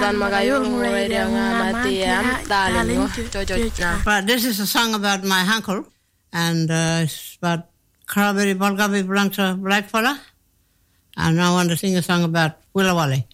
But this is a song about my uncle, and it's about Karabiri Balgabi Blanca Blackfella, and I want to sing a song about Willa Wally.